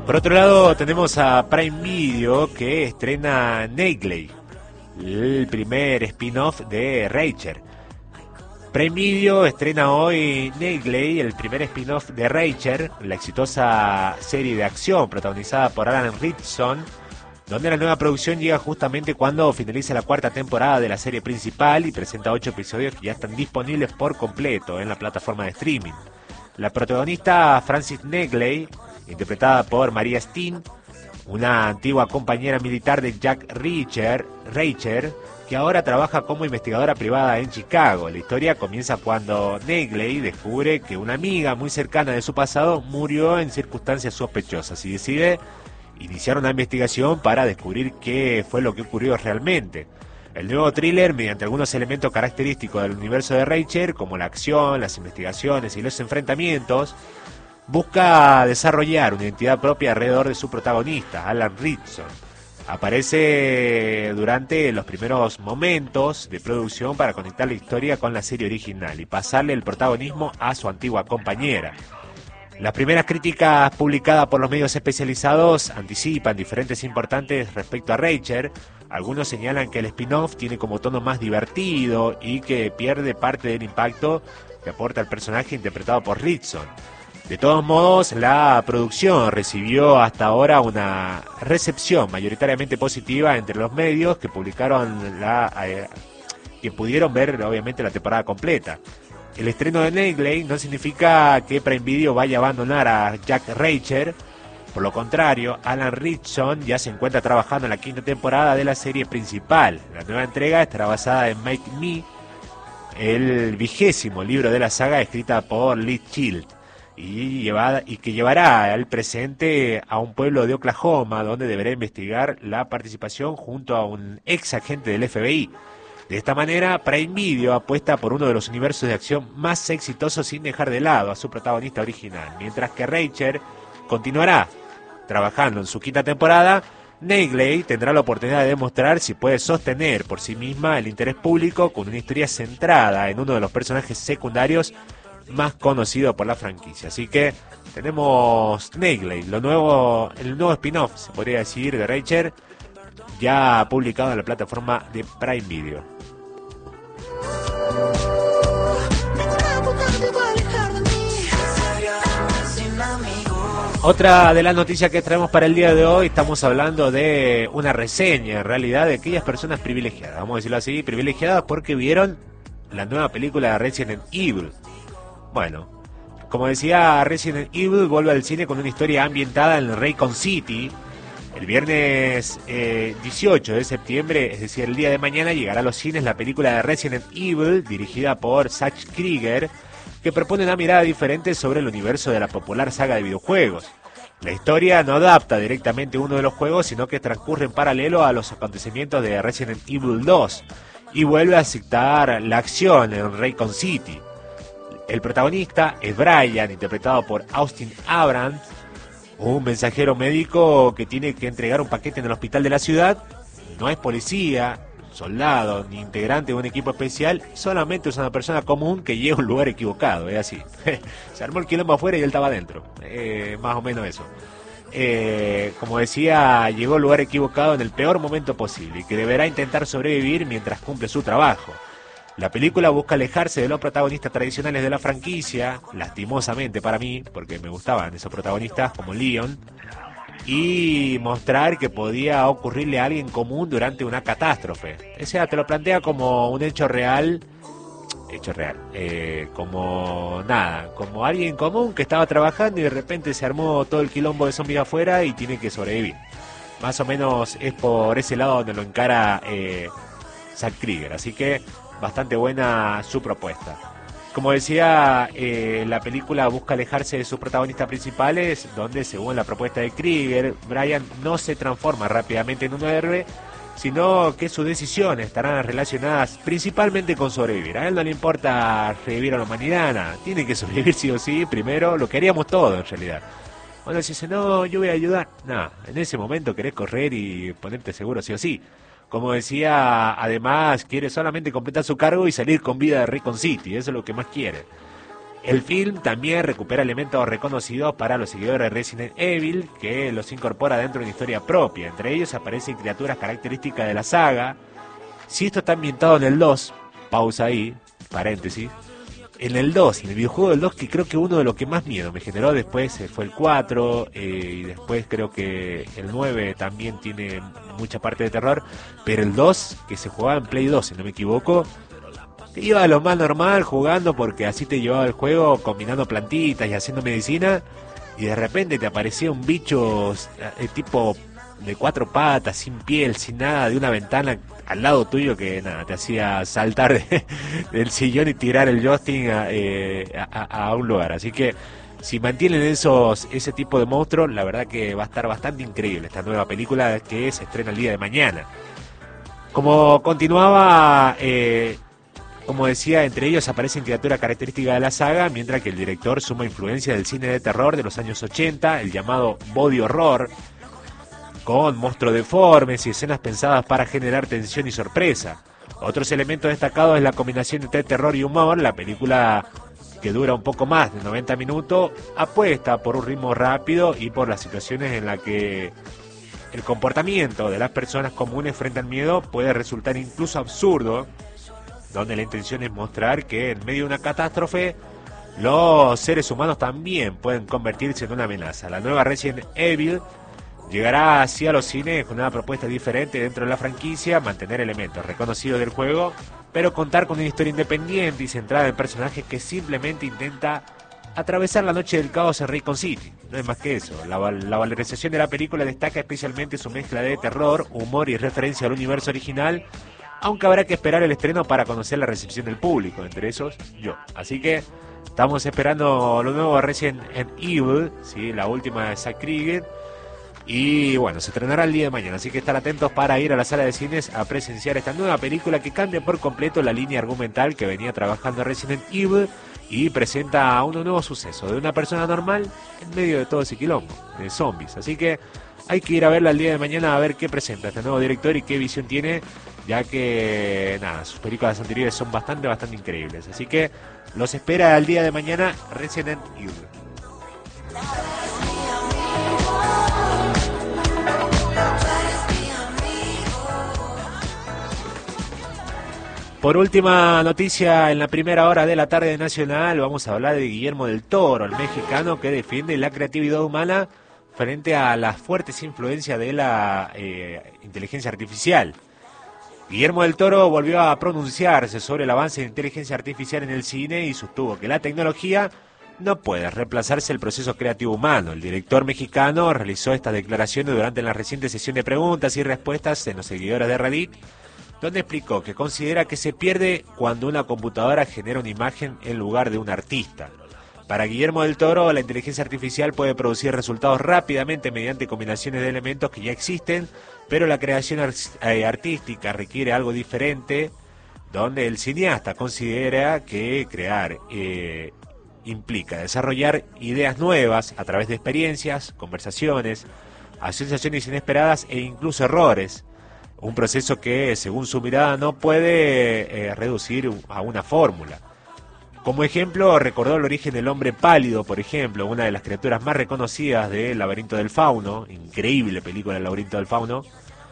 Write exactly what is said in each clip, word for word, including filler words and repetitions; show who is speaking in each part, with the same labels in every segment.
Speaker 1: Por otro lado, tenemos a Prime Video que estrena Negley, el primer spin-off de Reacher. Prime Video estrena hoy Negley, el primer spin-off de Reacher, la exitosa serie de acción protagonizada por Alan Ritchson, donde la nueva producción llega justamente cuando finaliza la cuarta temporada de la serie principal y presenta ocho episodios que ya están disponibles por completo en la plataforma de streaming. La protagonista Frances Negley, interpretada por Maria Steen, una antigua compañera militar de Jack Reacher, Reacher, que ahora trabaja como investigadora privada en Chicago. La historia comienza cuando Negley descubre que una amiga muy cercana de su pasado murió en circunstancias sospechosas y decide iniciar una investigación para descubrir qué fue lo que ocurrió realmente. El nuevo thriller, mediante algunos elementos característicos del universo de Reacher, como la acción, las investigaciones y los enfrentamientos, busca desarrollar una identidad propia alrededor de su protagonista, Alan Ritchson. Aparece durante los primeros momentos de producción para conectar la historia con la serie original y pasarle el protagonismo a su antigua compañera. Las primeras críticas publicadas por los medios especializados anticipan diferentes importantes respecto a Reacher. Algunos señalan que el spin-off tiene como tono más divertido y que pierde parte del impacto que aporta el personaje interpretado por Ritchson. De todos modos, la producción recibió hasta ahora una recepción mayoritariamente positiva entre los medios que publicaron la eh, que pudieron ver obviamente la temporada completa. El estreno de Negley no significa que Prime Video vaya a abandonar a Jack Reacher. Por lo contrario, Alan Ritchson ya se encuentra trabajando en la quinta temporada de la serie principal. La nueva entrega estará basada en Make Me, el vigésimo libro de la saga escrita por Lee Child. Y, llevada, y que llevará al presente a un pueblo de Oklahoma donde deberá investigar la participación junto a un ex agente del F B I. De esta manera, Prime Video apuesta por uno de los universos de acción más exitosos sin dejar de lado a su protagonista original. Mientras que Reacher continuará trabajando en su quinta temporada, Negley tendrá la oportunidad de demostrar si puede sostener por sí misma el interés público con una historia centrada en uno de los personajes secundarios más conocido por la franquicia. Así que tenemos Negley, lo nuevo, el nuevo spin-off, se podría decir, de Reacher, ya publicado en la plataforma de Prime Video. Otra de las noticias que traemos para el día de hoy, estamos hablando de una reseña, en realidad, de aquellas personas privilegiadas, vamos a decirlo así, privilegiadas porque vieron la nueva película de Resident Evil. Bueno, como decía, Resident Evil vuelve al cine con una historia ambientada en Raycon City. El viernes eh, dieciocho de septiembre, es decir, el día de mañana, llegará a los cines la película de Resident Evil, dirigida por Zack Krieger, que propone una mirada diferente sobre el universo de la popular saga de videojuegos. La historia no adapta directamente uno de los juegos, sino que transcurre en paralelo a los acontecimientos de Resident Evil dos, y vuelve a citar la acción en Raycon City. El protagonista es Brian, interpretado por Austin Abrams, un mensajero médico que tiene que entregar un paquete en el hospital de la ciudad. No es policía, soldado, ni integrante de un equipo especial, solamente es una persona común que llega a un lugar equivocado, es así. Se armó el quilombo afuera y él estaba adentro, eh, más o menos eso. Eh, como decía, llegó al lugar equivocado en el peor momento posible y que deberá intentar sobrevivir mientras cumple su trabajo. La película busca alejarse de los protagonistas tradicionales de la franquicia, lastimosamente para mí, porque me gustaban esos protagonistas como Leon, y mostrar que podía ocurrirle a alguien común durante una catástrofe. O sea, te lo plantea como un hecho real, hecho real, eh, como nada, como alguien común que estaba trabajando y de repente se armó todo el quilombo de zombies afuera y tiene que sobrevivir. Más o menos es por ese lado donde lo encara eh, Zack Krieger, así que bastante buena su propuesta. Como decía, eh, la película busca alejarse de sus protagonistas principales, donde según la propuesta de Krieger, Brian no se transforma rápidamente en un héroe, sino que sus decisiones estarán relacionadas principalmente con sobrevivir. A él no le importa revivir a la humanidad, nada. Tiene que sobrevivir sí o sí, primero, lo que haríamos todos en realidad. Bueno, si dice, no, yo voy a ayudar, nada, en ese momento querés correr y ponerte seguro sí o sí. Como decía, además quiere solamente completar su cargo y salir con vida de Raycon City, eso es lo que más quiere. El film también recupera elementos reconocidos para los seguidores de Resident Evil, que los incorpora dentro de una historia propia. Entre ellos aparecen criaturas características de la saga. Si esto está ambientado en el dos, pausa ahí, paréntesis. En el dos, en el videojuego del dos, que creo que uno de los que más miedo me generó después fue el cuatro, eh, y después creo que el nueve también tiene mucha parte de terror, pero el dos, que se jugaba en Play dos, si no me equivoco, te iba a lo más normal jugando porque así te llevaba el juego, combinando plantitas y haciendo medicina, y de repente te aparecía un bicho eh, tipo de cuatro patas, sin piel, sin nada, de una ventana al lado tuyo que nada, te hacía saltar de, del sillón y tirar el joystick a, eh, a, a un lugar. Así que si mantienen esos ese tipo de monstruos, la verdad que va a estar bastante increíble esta nueva película que se estrena el día de mañana. Como continuaba, eh, como decía, entre ellos aparecen criaturas características de la saga, mientras que el director suma influencia del cine de terror de los años ochenta, el llamado body horror, con monstruos deformes y escenas pensadas para generar tensión y sorpresa. Otros elementos destacados es la combinación entre terror y humor. La película, que dura un poco más de noventa minutos, apuesta por un ritmo rápido y por las situaciones en las que el comportamiento de las personas comunes frente al miedo puede resultar incluso absurdo, donde la intención es mostrar que en medio de una catástrofe los seres humanos también pueden convertirse en una amenaza. La nueva Resident Evil llegará así a los cines con una propuesta diferente dentro de la franquicia, mantener elementos reconocidos del juego, pero contar con una historia independiente y centrada en personajes que simplemente intenta atravesar la noche del caos en Raccoon City. No es más que eso. La, la valorización de la película destaca especialmente su mezcla de terror, humor y referencia al universo original, aunque habrá que esperar el estreno para conocer la recepción del público, entre esos yo. Así que estamos esperando lo nuevo de Resident Evil, ¿sí? La última de Zack Krieger. Y bueno, se estrenará el día de mañana, así que estar atentos para ir a la sala de cines a presenciar esta nueva película que cambia por completo la línea argumental que venía trabajando Resident Evil y presenta un nuevo suceso de una persona normal en medio de todo ese quilombo de zombies. Así que hay que ir a verla el día de mañana a ver qué presenta este nuevo director y qué visión tiene, ya que nada, sus películas anteriores son bastante, bastante increíbles. Así que los espera el día de mañana Resident Evil. Por última noticia, en la primera hora de la tarde nacional, vamos a hablar de Guillermo del Toro, el mexicano que defiende la creatividad humana frente a las fuertes influencias de la eh, inteligencia artificial. Guillermo del Toro volvió a pronunciarse sobre el avance de inteligencia artificial en el cine y sostuvo que la tecnología no puede reemplazarse el proceso creativo humano. El director mexicano realizó estas declaraciones durante la reciente sesión de preguntas y respuestas en los seguidores de Reddit, donde explicó que considera que se pierde cuando una computadora genera una imagen en lugar de un artista. Para Guillermo del Toro, la inteligencia artificial puede producir resultados rápidamente mediante combinaciones de elementos que ya existen, pero la creación artística requiere algo diferente, donde el cineasta considera que crear eh, implica desarrollar ideas nuevas a través de experiencias, conversaciones, asociaciones inesperadas e incluso errores. Un proceso que, según su mirada, no puede eh, reducir a una fórmula. Como ejemplo, recordó el origen del hombre pálido, por ejemplo, una de las criaturas más reconocidas de El laberinto del fauno, increíble película El laberinto del fauno,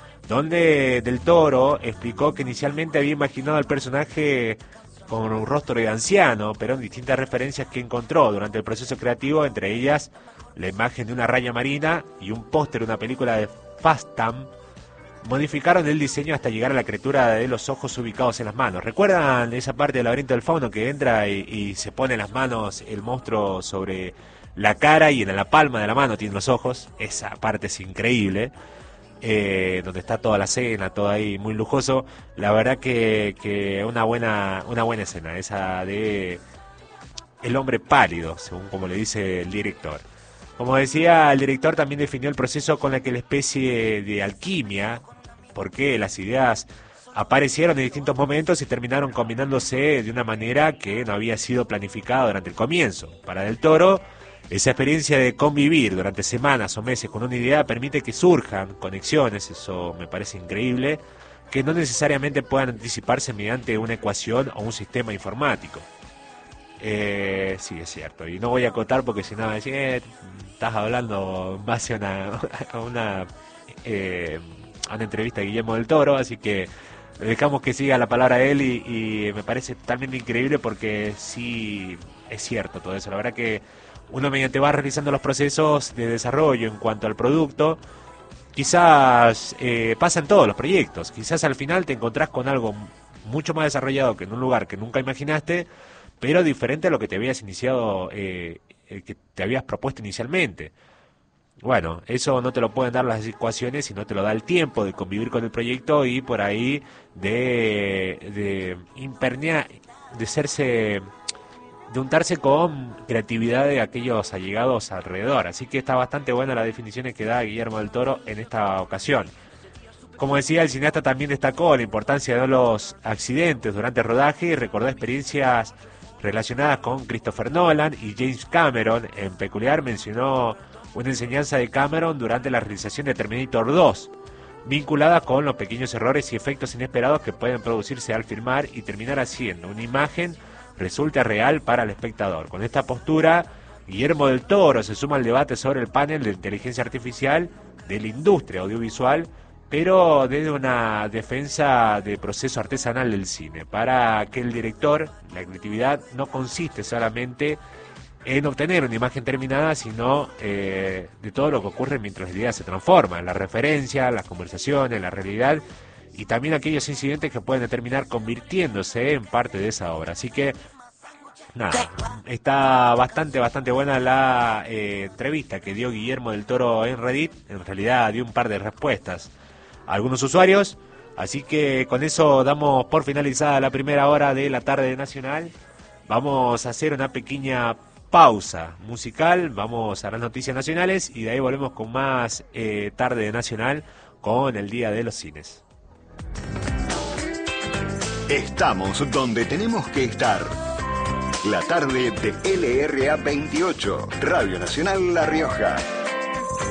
Speaker 1: donde Del Toro explicó que inicialmente había imaginado al personaje con un rostro de anciano, pero en distintas referencias que encontró durante el proceso creativo, entre ellas la imagen de una raya marina y un póster de una película de Fastam, modificaron el diseño hasta llegar a la criatura de los ojos ubicados en las manos. ¿Recuerdan esa parte del laberinto del fauno que entra y, y se pone las manos el monstruo sobre la cara y en la palma de la mano tiene los ojos? Esa parte es increíble, eh, donde está toda la escena, todo ahí muy lujoso. La verdad que, que una buena una buena escena, esa de el hombre pálido, según como le dice el director. Como decía, el director también definió el proceso con la que la especie de alquimia, porque las ideas aparecieron en distintos momentos y terminaron combinándose de una manera que no había sido planificada durante el comienzo. Para Del Toro, esa experiencia de convivir durante semanas o meses con una idea permite que surjan conexiones, eso me parece increíble, que no necesariamente puedan anticiparse mediante una ecuación o un sistema informático. Eh, sí, es cierto. Y no voy a acotar porque si no me decís, eh, estás hablando en base a una, a una, eh, a una entrevista de Guillermo del Toro, así que dejamos que siga la palabra a él y, y me parece totalmente increíble porque sí es cierto todo eso. La verdad que uno mediante va realizando los procesos de desarrollo en cuanto al producto, quizás eh, pasa en todos los proyectos, quizás al final te encontrás con algo mucho más desarrollado que en un lugar que nunca imaginaste, pero diferente a lo que te habías iniciado, eh, eh, que te habías propuesto inicialmente. Bueno, eso no te lo pueden dar las ecuaciones y no te lo da el tiempo de convivir con el proyecto y por ahí de, de impernear, de serse, de untarse con creatividad de aquellos allegados alrededor. Así que está bastante buena las definiciones que da Guillermo del Toro en esta ocasión. Como decía, el cineasta también destacó la importancia de los accidentes durante el rodaje y recordó experiencias relacionadas con Christopher Nolan y James Cameron. En peculiar mencionó una enseñanza de Cameron durante la realización de Terminator dos, vinculada con los pequeños errores y efectos inesperados que pueden producirse al filmar y terminar haciendo una imagen resulte real para el espectador. Con esta postura, Guillermo del Toro se suma al debate sobre el panel de inteligencia artificial de la industria audiovisual, pero desde una defensa de proceso artesanal del cine, para que el director, la creatividad no consiste solamente en obtener una imagen terminada, sino eh, de todo lo que ocurre mientras la idea se transforma, la referencia, las conversaciones, la realidad, y también aquellos incidentes que pueden terminar convirtiéndose en parte de esa obra. Así que, nada, está bastante, bastante buena la eh, entrevista que dio Guillermo del Toro en Reddit. En realidad dio un par de respuestas a algunos usuarios, así que con eso damos por finalizada la primera hora de la tarde nacional. Vamos a hacer una pequeña pausa musical, vamos a las noticias nacionales y de ahí volvemos con más eh, tarde nacional con el Día de los Cines.
Speaker 2: Estamos donde tenemos que estar. La tarde de L R A veintiocho, Radio Nacional La Rioja.